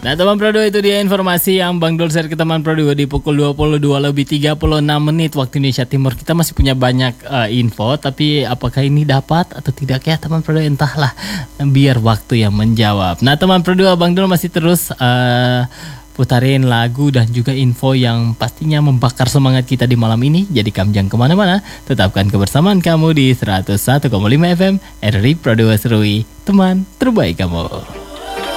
Nah teman Pro 2, itu dia informasi yang Bang Dul share ke teman Pro 2 di pukul 22:36 waktu Indonesia Timur. Kita masih punya banyak info, tapi apakah ini dapat atau tidak ya teman Pro 2, entahlah, biar waktu yang menjawab. Nah teman Pro 2, Bang Dul masih terus putarin lagu dan juga info yang pastinya membakar semangat kita di malam ini. Jadi kamu jangan kemana-mana, tetapkan kebersamaan kamu di 101,5 FM RRI Pro 2 Serui, teman terbaik kamu.